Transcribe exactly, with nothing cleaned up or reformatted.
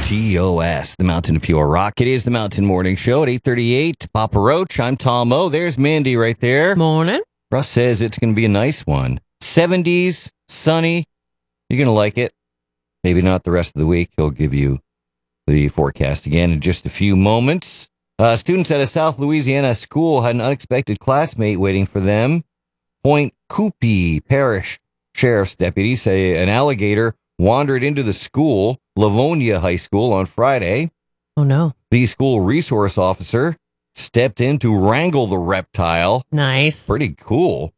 T O S, the Mountain of Pure Rock. It is the Mountain Morning Show at eight thirty-eight. Papa Roach, I'm Tom O. There's Mandy right there. Morning. Russ says it's going to be a nice one. seventies, sunny. You're going to like it. Maybe not the rest of the week. He'll give you the forecast again in just a few moments. Uh, students at a South Louisiana school had an unexpected classmate waiting for them. Point Coupee Parish Sheriff's deputies say an alligator wandered into the school, Livonia High School, on Friday. Oh, no. The school resource officer stepped in to wrangle the reptile. Nice. Pretty cool.